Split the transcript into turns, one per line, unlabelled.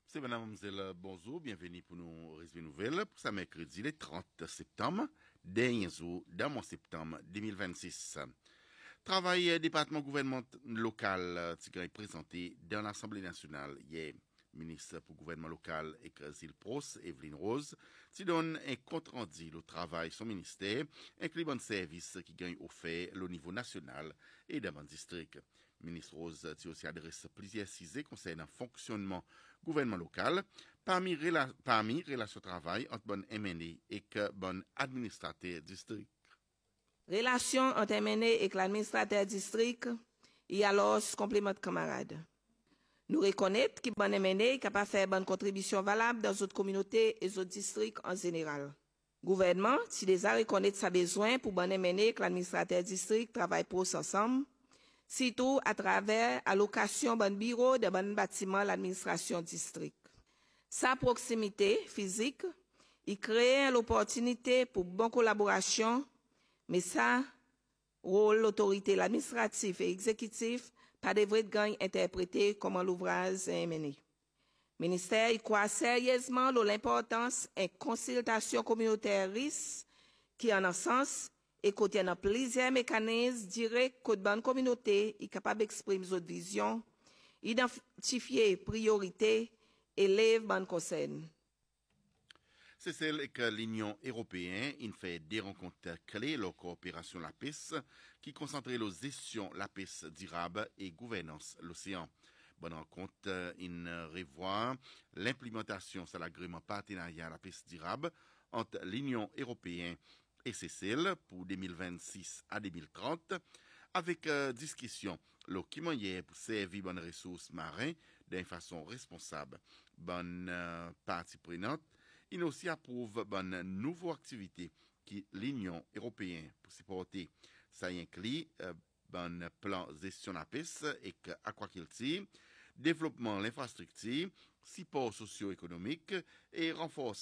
C'est madame, mademoiselle, bonjour, bienvenue pour nous résumer nouvelles pour ce mercredi, le 30 septembre, dernier jour d'un mois septembre 2026. Travail département gouvernement local qui est présenté dans l'Assemblée nationale hier. Ministre pour le gouvernement local et Crésil Pros, Evelyne Rose, qui donne un compte rendu au travail son ministère, inclut bon service qui gagne offert au niveau national et dans le district. Ministre Rose a aussi adressé plusieurs sujets concernant le fonctionnement gouvernement local, parmi relations travail entre bonne MNE et que bon administrateur district.
Relation entre MNE et l'administrateur district, il y a alors complément de camarades. Nous reconnaissons que bon MNE est capable de faire une bonne contribution valable dans d'autres communautés et d'autres districts en général. Le gouvernement, si déjà reconnaît sa besoin pour bon MNE que l'administrateur district travaille pour ensemble, surtout à travers allocation bon bureau de bon bâtiment l'administration district. Sa proximité physique, il crée l'opportunité pour bonne collaboration, mais ça, rôle l'autorité administrative et exécutive, pas devrait être interprété comme l'ouvrage mené. Le ministère y croit sérieusement l'importance et consultation communautaire risque qui en un sens et contiennent plusieurs mécanismes directs que de bonne communauté est capable d'exprimer votre vision, identifier priorités et lever bonne concerne.
C'est celle que l'Union européenne fait des rencontres clés, la coopération la PES, qui concentre la gestion la PES durable et gouvernance l'océan. Bonne rencontre, il revoit l'implémentation sur l'agrément partenariat la PES durable entre l'Union européenne et CECEL pour 2026 à 2030, avec discussion le qui moyen pour servir bonnes ressources marines d'une façon responsable. Bonne partie prenante. Il aussi approuve une nouvelle activité qui l'Union européenne pour supporter. Ça inclut un plan de gestion de la pêche et aquaculture, développement de l'infrastructure, support socio-économique et renforcement